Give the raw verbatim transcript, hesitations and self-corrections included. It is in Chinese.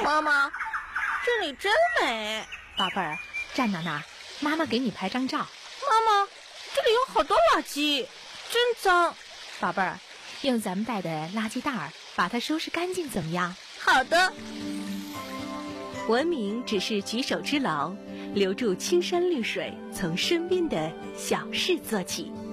妈妈，这里真美。 宝贝儿，站到那儿，妈妈给你拍张照。 妈妈，这里有好多垃圾，真脏。 宝贝儿，用咱们带的垃圾袋儿把它收拾干净，怎么样？ 好的。 文明只是举手之劳，留住青山绿水，从身边的小事做起。